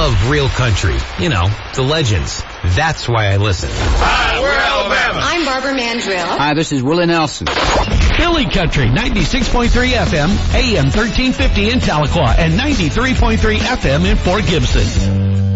love real country. You know, the legends. That's why I listen. Hi, we're Alabama. I'm Barbara Mandrill. Hi, this is Willie Nelson. Philly Country, 96.3 FM, AM 1350 in Tahlequah, and 93.3 FM in Fort Gibson.